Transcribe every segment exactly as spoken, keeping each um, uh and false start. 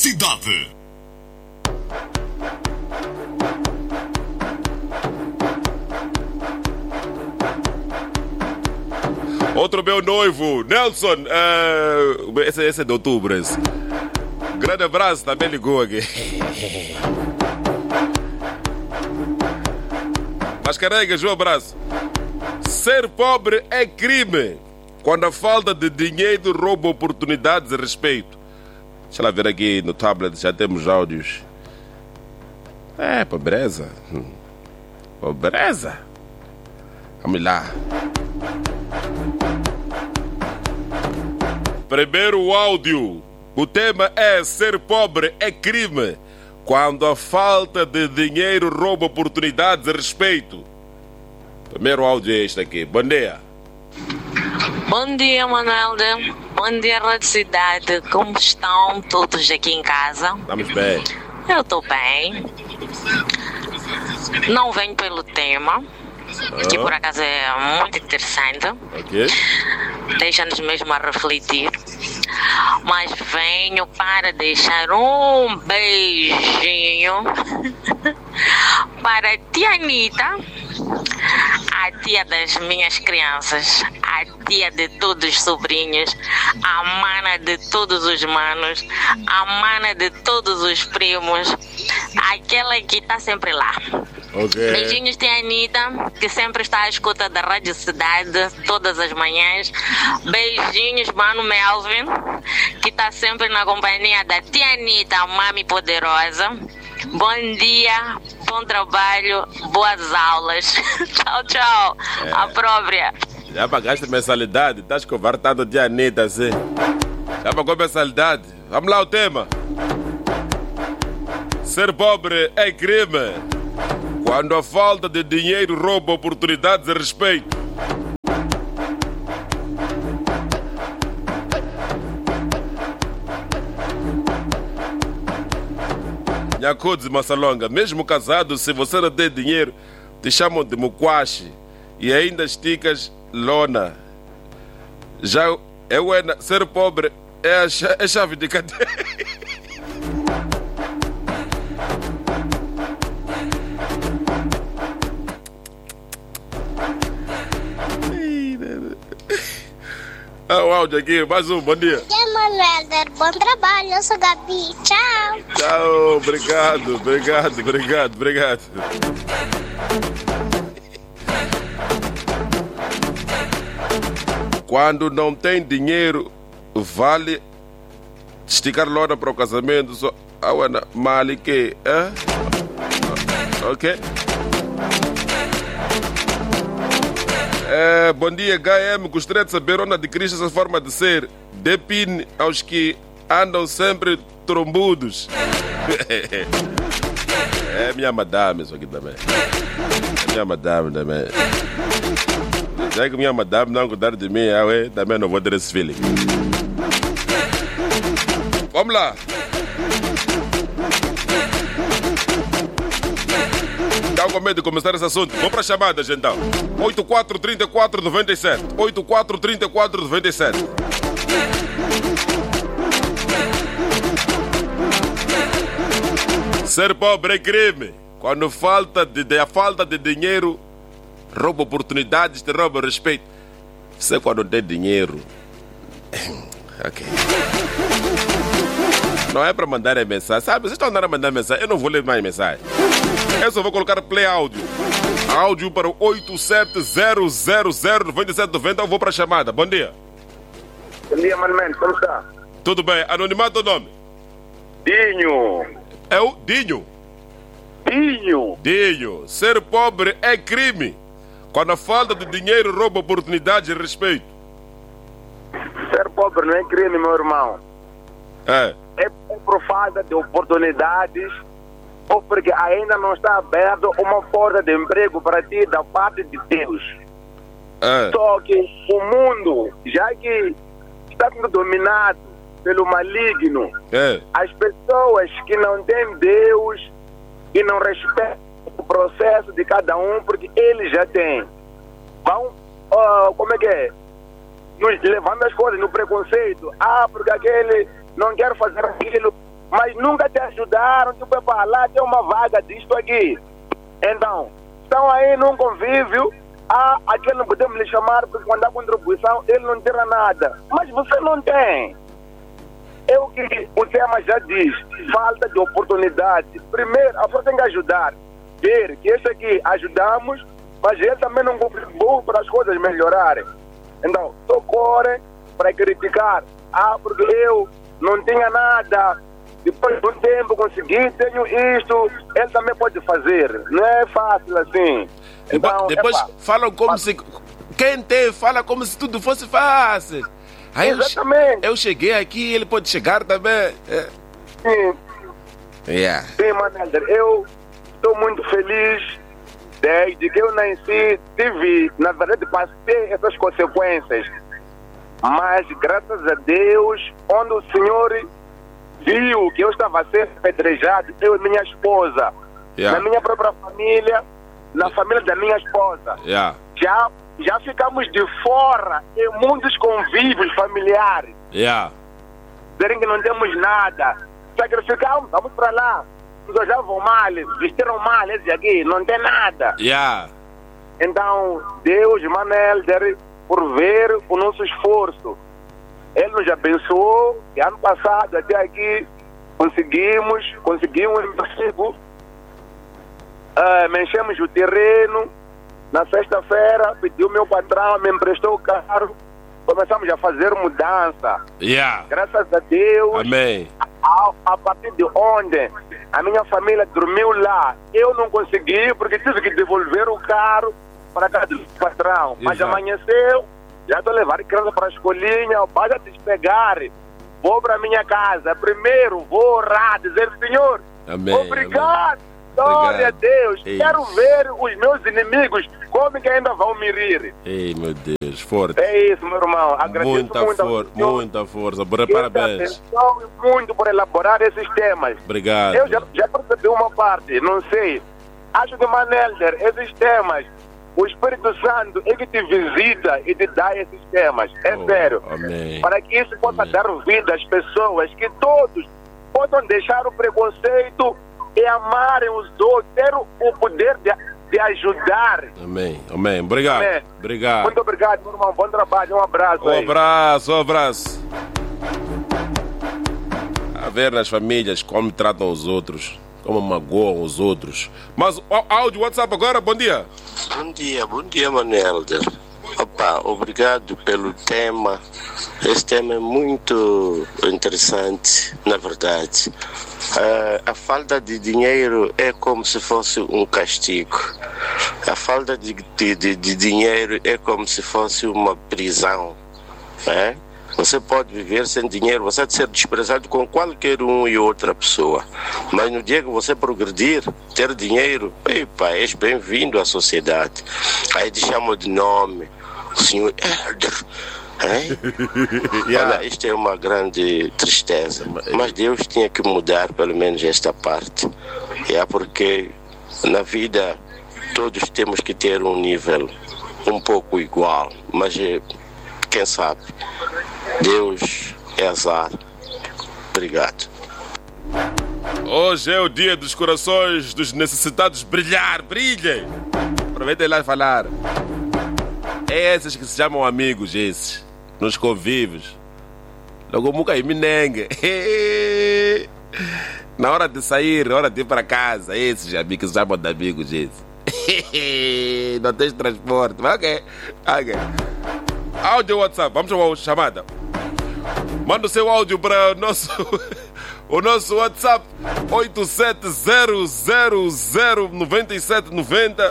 cidade. Outro meu noivo, Nelson. Uh, esse, esse é de outubro. Esse. Grande abraço, também ligou aqui. Mas carrega, um abraço. Ser pobre é crime quando a falta de dinheiro rouba oportunidades e respeito. Deixa lá ver aqui no tablet, já temos áudios. É, pobreza. Pobreza. Vamos lá. Primeiro áudio. O tema é: ser pobre é crime quando a falta de dinheiro rouba oportunidades e respeito. Primeiro áudio é este aqui. Bom dia. Bom dia, Manuelde. Bom dia, Rádio Cidade. Como estão todos aqui em casa? Estamos bem. Eu estou bem. Não venho pelo tema, ah. que por acaso é muito interessante. Ok. Deixa-nos mesmo a refletir. Mas venho para deixar um beijinho para a tia Anitta, a tia das minhas crianças, a tia de todos os sobrinhos, a mana de todos os manos, a mana de todos os primos, aquela que está sempre lá. Okay. Beijinhos, tia Anitta, que sempre está à escuta da Rádio Cidade todas as manhãs. Beijinhos, mano Melvin, que está sempre na companhia da tia Anitta, a mami poderosa. Bom dia, bom trabalho, boas aulas. Tchau, tchau. É. A própria. Já pagaste mensalidade? Estás convertado de Anitta assim? Já pagou mensalidade? Vamos lá o tema. Ser pobre é crime quando a falta de dinheiro rouba oportunidades e respeito. Nhakudes Massalonga, mesmo casado, se você não tem dinheiro, te chamam de muquache e ainda esticas lona. Já eu é ser pobre é a chave, é chave de cadeia. Ah, o áudio aqui, mais um, bom dia. Bom dia, Manuelde, bom trabalho, eu sou Gabi, tchau. Tchau, obrigado, obrigado, obrigado, obrigado. Quando não tem dinheiro, vale esticar lona para o casamento, só a Ana Malike, é? Ok? É, bom dia, H M. Gostaria de saber onde adquiriste essa forma de ser. Dê pin aos que andam sempre trombudos. É minha madame isso aqui também. É minha madame também. Já que minha madame não cuidar de mim, eu também não vou ter esse feeling. Vamos lá. Estão com medo de começar esse assunto? Vamos para as chamadas então. oito quatro três quatro nove sete. oito quatro três quatro nove sete. Ser pobre é crime. Quando falta de, de, a falta de dinheiro rouba oportunidades, te rouba respeito. Você quando tem dinheiro. Ok. Não é para mandar mensagem. Sabe, vocês estão andando a mandar mensagem. Eu não vou ler mais mensagem. Eu só vou colocar play áudio. Áudio para o oito sete zero zero zero nove sete nove zero. Eu vou para a chamada. Bom dia. Bom dia, Manuel. Como está? Tudo bem. Anonimato o nome? Dinho. É o Dinho? Dinho. Dinho. Ser pobre é crime quando a falta de dinheiro rouba oportunidades e respeito. Ser pobre não é crime, meu irmão. É. É por falta de oportunidades ou porque ainda não está aberta uma porta de emprego para ti da parte de Deus. É. Só que o mundo, já que está sendo dominado pelo maligno, é. as pessoas que não têm Deus e não respeitam o processo de cada um, porque eles já têm, vão, uh, como é que é? Nos levando as coisas no preconceito. Ah, porque aquele não quer fazer aquilo, mas nunca te ajudaram, tipo, para lá tem uma vaga disto aqui. Então, estão aí num convívio, ah, aquele não podemos lhe chamar porque quando há contribuição ele não tira nada. Mas você não tem. É o que o tema já diz, falta de oportunidade. Primeiro, a pessoa tem que ajudar, ver que esse aqui ajudamos, mas ele também não contribui para as coisas melhorarem. Então, socorrem para criticar. Ah, porque eu não tinha nada, depois de um tempo consegui, tenho isto, ele também pode fazer. Não é fácil assim. Então, depois epa, falam como mas... se... Quem tem, fala como se tudo fosse fácil. Aí exatamente. Eu, eu cheguei aqui, ele pode chegar também. É. Sim. Yeah. Sim, Manelder, eu estou muito feliz. Desde que eu nasci, tive, na verdade, passei essas consequências. Mas, graças a Deus, quando o Senhor viu que eu estava sendo apedrejado, eu e minha esposa, yeah. na minha própria família, na família da minha esposa, yeah. já, já ficamos de fora em muitos convívios familiares. Yeah. Dizem que não temos nada. Sacrificamos, vamos para lá. Nos olhavam mal, vestiram mal, esse aqui, não tem nada. Yeah. Então, Deus, Manelder, por ver o nosso esforço, Ele nos abençoou e ano passado até aqui conseguimos, conseguimos emprego, uh, mexemos o terreno. Na sexta-feira pedi o meu patrão, me emprestou o carro, começamos a fazer mudança. Yeah. Graças a Deus. Amém. A, a partir de onde a minha família dormiu lá, eu não consegui porque tive que devolver o carro para casa do patrão. Exato. Mas amanheceu, já estou levando criança para a escolinha, basta te pegar, vou para minha casa. Primeiro vou orar, dizer, Senhor, amém, obrigado, amém. Glória a Deus. Ei. Quero ver os meus inimigos como que ainda vão me rir. Ei, meu Deus, forte. É isso, meu irmão. Agradeço muita muito. For muita força. Parabéns. Muito por elaborar esses temas. Obrigado. Eu já, já percebi uma parte, não sei. Acho que, Manelder, esses temas, o Espírito Santo é que te visita e te dá esses temas. É oh, sério. Amém. Para que isso possa amém. dar vida às pessoas, que todos possam deixar o preconceito e amarem os outros, ter o poder de, de ajudar. Amém, amém. Obrigado. Amém. Obrigado. Muito obrigado, meu irmão. Bom trabalho. Um abraço. Um aí. abraço, um abraço. A ver nas famílias como tratam os outros, como magoam os outros. Mas ó, áudio, WhatsApp agora, bom dia. Bom dia, bom dia, Manelder. Opa, obrigado pelo tema. Esse tema é muito interessante, na verdade. Uh, a falta de dinheiro é como se fosse um castigo. A falta de, de, de, de dinheiro é como se fosse uma prisão. É? Você pode viver sem dinheiro, você pode ser desprezado com qualquer um e outra pessoa. Mas no dia que você progredir, ter dinheiro, epa, és bem-vindo à sociedade. Aí te chamam de nome, o senhor Elder. É? Yeah. Olha, isto é uma grande tristeza, mas Deus tinha que mudar pelo menos esta parte. É porque na vida todos temos que ter um nível um pouco igual, mas quem sabe, Deus é azar. Obrigado. Hoje é o dia dos corações dos necessitados brilhar, brilhem. Aproveitem lá e falar. É esses que se chamam amigos, esses. Nos convívios. Logo muca e minengue. Na hora de sair, na hora de ir para casa, esses amigos se chamam de amigos, esses. Não tens transporte. Ok. Ok. Áudio WhatsApp. Vamos chamar a chamada. Manda o seu áudio para o nosso, o nosso WhatsApp oito sete zero zero zero nove sete nove zero.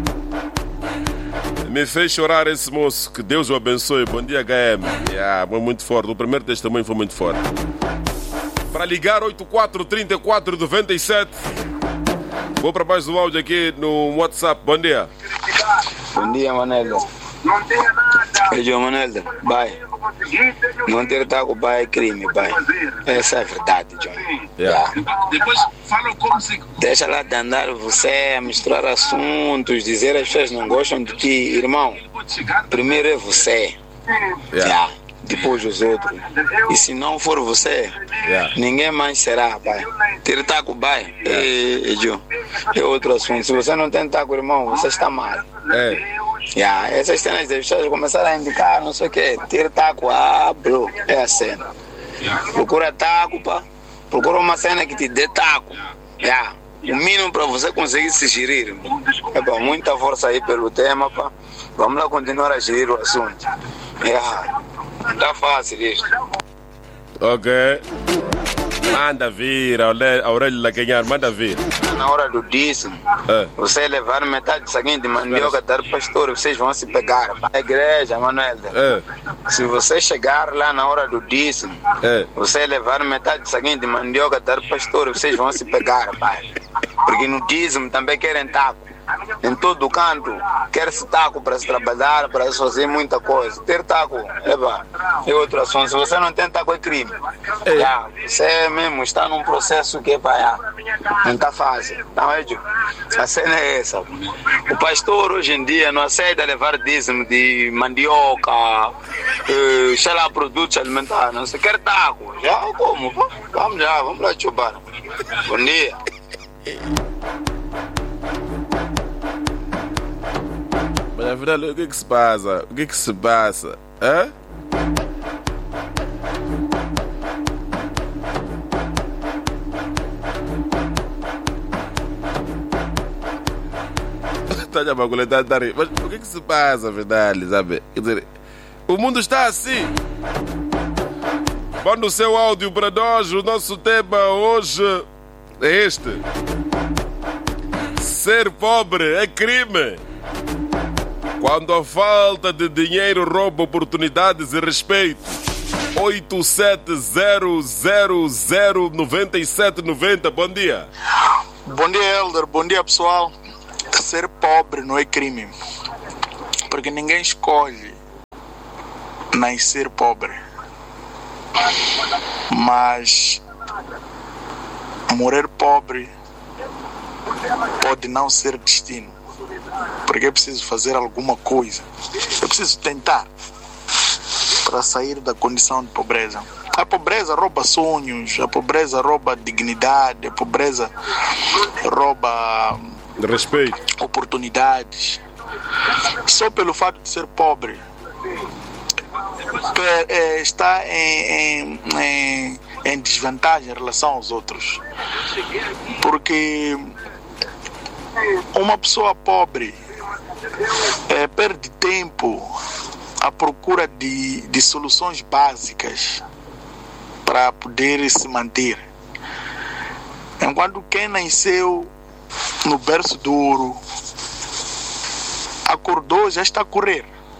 Me fez chorar esse moço, que Deus o abençoe. Bom dia, H M. Yeah, foi muito forte, o primeiro testemunho foi muito forte. Para ligar oito quatro três quatro nove sete. Vou para mais um áudio aqui no WhatsApp. Bom dia. Bom dia, Manelda. Não tenha nada. Beijo, Manelda. Bye. Não ter taco, pai, é crime, pai. Essa é a verdade, John. Yeah. Yeah. Depois falam como se... Deixa lá de andar você a misturar assuntos, dizer as pessoas não gostam de ti. Irmão, primeiro é você. Yeah. Yeah. depois os outros. E se não for você, Yeah. ninguém mais será, pai. Ter taco, pai, é, é, é outro assunto. Se você não tem taco, irmão, você está mal. É. Yeah, essas cenas de pessoas começaram a indicar, não sei o que, ter taco, ah, bro, é a cena. Procura taco, pá. Procura uma cena que te dê taco. Yeah. O mínimo para você conseguir se gerir. É pá, muita força aí pelo tema, pá. Vamos lá continuar a gerir o assunto. Yeah. Não tá fácil isso. Ok. Manda vir, Aurélio Aurélio Lacanhar, manda vir. Na hora do dízimo, É. você levar metade do saquinho de mandioca, dar pastor, vocês vão se pegar. A igreja, Manuel. É. Se você chegar lá na hora do dízimo, É. você levar metade do saquinho de mandioca, dar pastor, vocês vão se pegar, pai. Porque no dízimo também querem taco. Em todo canto, quer-se taco para se trabalhar, para se fazer muita coisa. Ter taco, eba, é outro assunto. Se você não tem taco, é crime. É. Já, você mesmo está num processo que, pá, já, não está fácil. Não é, Ju? A cena é essa. O pastor hoje em dia não aceita levar dízimo de mandioca, eh, sei lá, produtos alimentares. Não se quer taco. Já, como? Vamos já, vamos lá, chubar. Bom dia. Mas afinal, o que é que se passa? O que é que se passa? Hã? Tá já bagulho, tá, tá, mas o que é que se passa, verdade, sabe? Quer dizer, o mundo está assim. Manda o seu áudio para nós. O nosso tema hoje é este: ser pobre é crime. Quando a falta de dinheiro rouba oportunidades e respeito. oito sete zero zero zero nove sete nove zero. Bom dia. Bom dia, Elder. Bom dia, pessoal. Ser pobre não é crime. Porque ninguém escolhe nascer pobre. Mas morrer pobre pode não ser destino. Porque é preciso fazer alguma coisa. É preciso tentar para sair da condição de pobreza. A pobreza rouba sonhos, a pobreza rouba dignidade, a pobreza rouba De respeito. oportunidades. Só pelo fato de ser pobre é, está em, em, em, em desvantagem em relação aos outros. Porque uma pessoa pobre é, perde tempo à procura de, de soluções básicas para poder se manter. Enquanto quem nasceu no berço de ouro acordou, já está a correr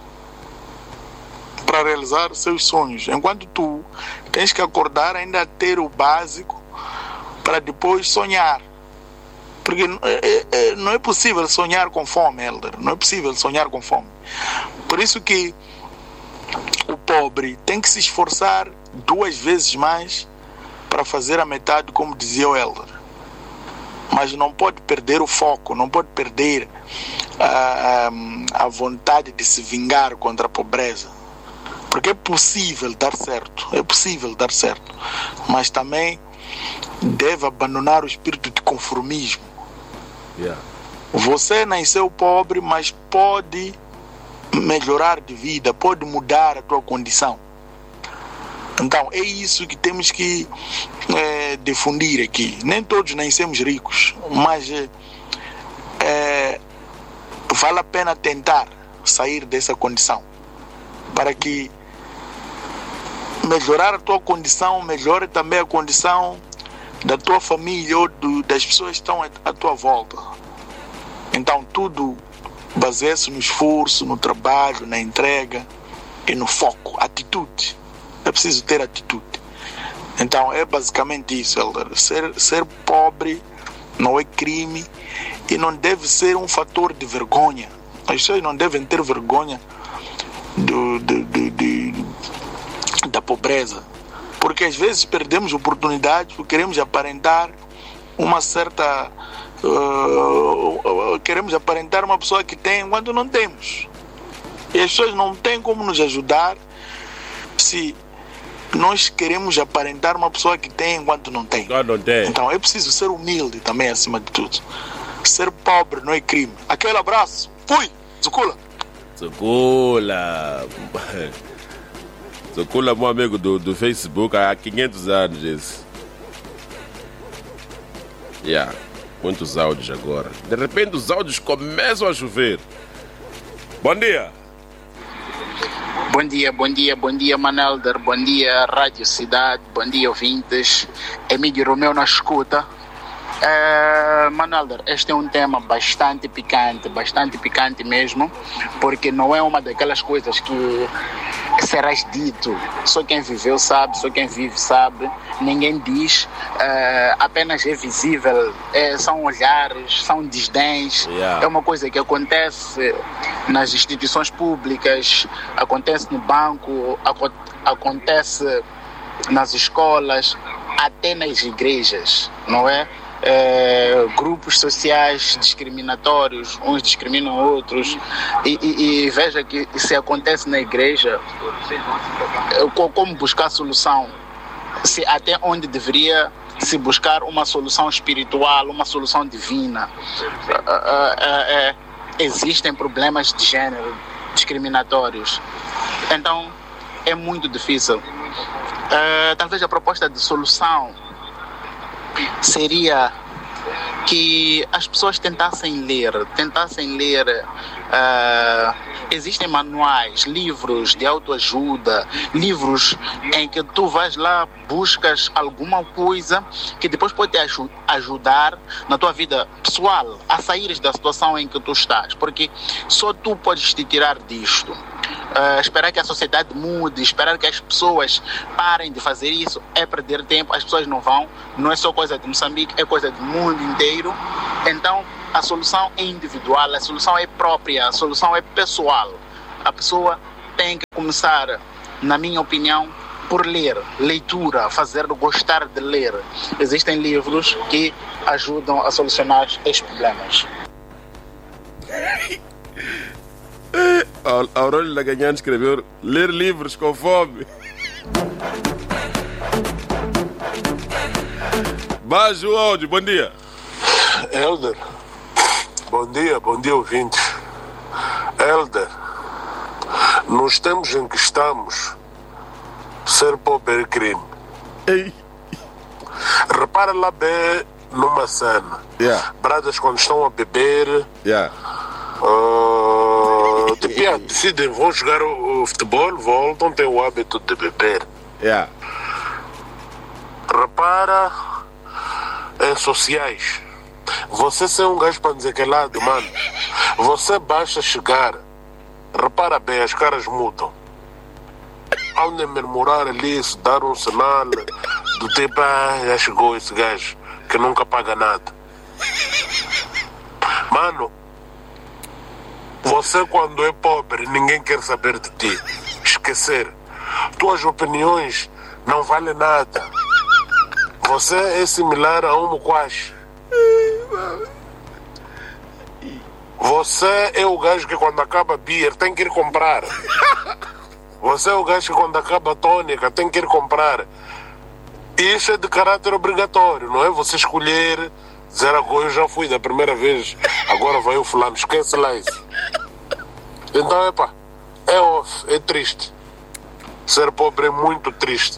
para realizar seus sonhos. Enquanto tu tens que acordar ainda a ter o básico para depois sonhar. Porque é, é, não é possível sonhar com fome, Elder. Não é possível sonhar com fome. Por isso que o pobre tem que se esforçar duas vezes mais para fazer a metade, como dizia o Elder. Mas não pode perder o foco, não pode perder a, a, a vontade de se vingar contra a pobreza. Porque é possível dar certo, é possível dar certo. Mas também deve abandonar o espírito de conformismo. Yeah. Você nasceu pobre, mas pode melhorar de vida, pode mudar a tua condição. Então é isso que temos que é, difundir aqui. Nem todos nascemos ricos, mas é, vale a pena tentar sair dessa condição para que melhorar a tua condição melhore também a condição da tua família ou do, das pessoas que estão à tua volta. Então tudo baseia-se no esforço, no trabalho, na entrega e no foco, atitude. É preciso ter atitude. Então é basicamente isso, Elder. Ser, ser pobre não é crime e não deve ser um fator de vergonha. As pessoas não devem ter vergonha do, do, do, do, da pobreza. Porque às vezes perdemos oportunidades porque queremos aparentar uma certa... Uh, queremos aparentar uma pessoa que tem quando não temos. E as pessoas não têm como nos ajudar se nós queremos aparentar uma pessoa que tem enquanto não tem. Ah, não tem. Então é preciso ser humilde também, acima de tudo. Ser pobre não é crime. Aquele abraço. Fui! Zucula! Zucula! Zucula, meu amigo do, do Facebook há quinhentos anos esse. Yeah. Muitos áudios agora. De repente os áudios começam a chover. Bom dia! Bom dia, bom dia, bom dia, Manelder, bom dia, Rádio Cidade, bom dia, ouvintes. Emílio Romeu na escuta. Uh, Manelder, este é um tema bastante picante, bastante picante mesmo, porque não é uma daquelas coisas que, que serás dito. Só quem viveu sabe, só quem vive sabe, ninguém diz, uh, apenas é visível, é, são olhares, são desdéns. Yeah. É uma coisa que acontece nas instituições públicas, acontece no banco, aco- acontece nas escolas, até nas igrejas, não é? É, grupos sociais discriminatórios, uns discriminam outros, e, e, e veja que se acontece na igreja, como buscar solução? Se até onde deveria se buscar uma solução espiritual, uma solução divina. É, é, existem problemas de gênero discriminatórios, então é muito difícil. É, talvez a proposta de solução seria que as pessoas tentassem ler, tentassem ler, uh, existem manuais, livros de autoajuda, livros em que tu vais lá, buscas alguma coisa que depois pode te aj- ajudar na tua vida pessoal, a sair da situação em que tu estás, porque só tu podes te tirar disto. Uh, esperar que a sociedade mude, esperar que as pessoas parem de fazer isso é perder tempo, as pessoas não vão, não é só coisa de Moçambique, é coisa do mundo inteiro. Então a solução é individual, a solução é própria, a solução é pessoal. A pessoa tem que começar, na minha opinião, por ler, leitura, fazer gostar de ler. Existem livros que ajudam a solucionar estes problemas. A Aurélio Laganhane escreveu: ler livros com fome. Baixo áudio, bom dia. Helder, bom dia, bom dia, ouvintes. Helder, nos tempos em que estamos, ser pobre é crime. Ei. Repara lá bem numa cena. Yeah. Bradas quando estão a beber, Yeah. uh, tipo, yeah, decidem, vão jogar o, o futebol, voltam, têm o hábito de beber. Yeah. Repara em sociais. Você ser um gajo para dizer que é lado, mano. Você basta chegar. Repara bem, as caras mudam. Ao nem murmurar ali, se dar um sinal do tipo, ah, já chegou esse gajo que nunca paga nada. Mano, você quando é pobre, ninguém quer saber de ti. Esquecer. Tuas opiniões não valem nada. Você é similar a um muquache. Você é o gajo que quando acaba beer tem que ir comprar. Você é o gajo que quando acaba a tônica tem que ir comprar. Isso é de caráter obrigatório, não é você escolher, dizer agora eu já fui da primeira vez, agora vai o fulano, esquece lá isso. Então, epá, é off, é triste. Ser pobre é muito triste.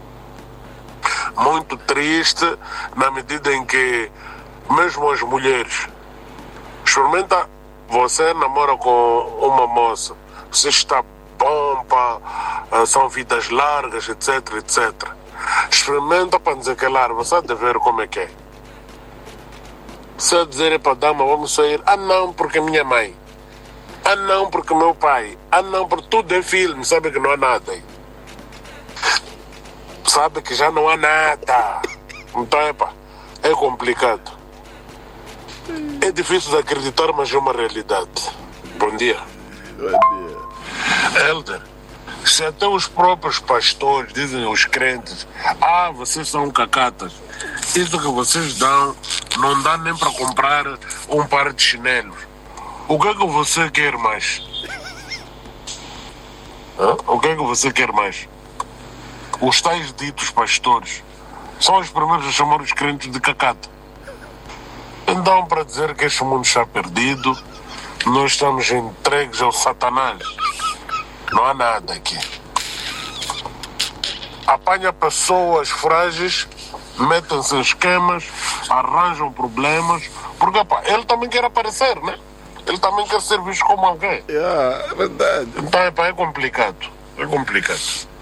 Muito triste na medida em que mesmo as mulheres, experimenta, você namora com uma moça, você está bom, pá, são vidas largas, etc, etcétera. Experimenta para dizer que é largo, você há de ver como é que é. Se eu dizer para a dama, vamos sair, ah não, porque minha mãe, ah não, porque meu pai, ah não, porque tudo é filme, sabe que não há nada aí. Sabe que já não há nada. Então, epa, é complicado. É difícil de acreditar, mas é uma realidade. Bom dia. Bom dia. Helder, se até os próprios pastores dizem aos crentes, ah, vocês são cacatas, isso que vocês dão não dá nem para comprar um par de chinelos. O que é que você quer mais? Hã? O que é que você quer mais? os tais ditos pastores são os primeiros a chamar os crentes de cacata. Então, para dizer que este mundo está perdido, nós estamos entregues ao Satanás. Não há nada aqui. Apanha pessoas frágeis, metem-se em esquemas, arranjam problemas, porque pá, ele também quer aparecer, né? Ele também quer ser visto como alguém. Yeah, é verdade. Então, é, pá, é complicado. É complicado.